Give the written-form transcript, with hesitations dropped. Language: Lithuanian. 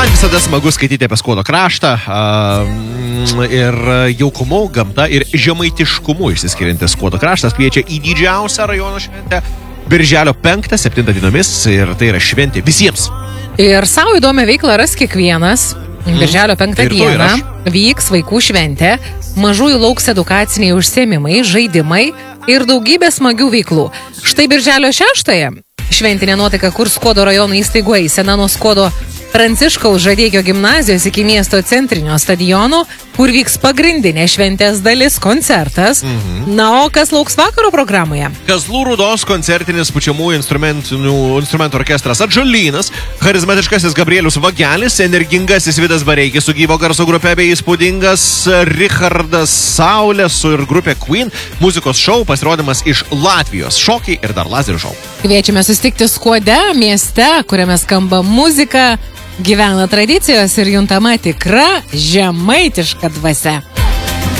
Man visada smagu skaityti apie Skuodo kraštą ir jaukumu, gamta ir žemaitiškumu išsiskiriantis Skuodo kraštas kviečia į didžiausią rajono šventę Birželio 5-7 dienomis ir tai yra šventė visiems. Ir savo įdomią veiklą ras kiekvienas. Birželio 5 dieną vyks vaikų šventė, mažųjų lauks edukaciniai užsiėmimai, žaidimai ir daugybė smagių veiklų. Štai Birželio 6-ąją šventinė nuotaika kurs Skuodo rajono įstaigų eisena nuo Skuodo Pranciškaus Žadeikio gimnazijos iki miesto centrinio stadiono, kur vyks pagrindinė šventės dalis – koncertas. Na, o kas lauks vakaro programoje? Kazlų Rūdos koncertinis pučiamųjų instrumentų orkestras Atžalynas, charizmatiškasis Gabrielius Vagelis, energingasis Vidas Bareikis su gyvo garso grupė bei įspūdingas Richardas Saulė su ir grupė Queen, muzikos šou, pasirodymas iš Latvijos, šokiai ir dar lazerių šou. Kviečiame susitikti Skuode, mieste, kuriame skamba muzika, gyvena tradicijos ir juntama tikra žemaitiška dvasia.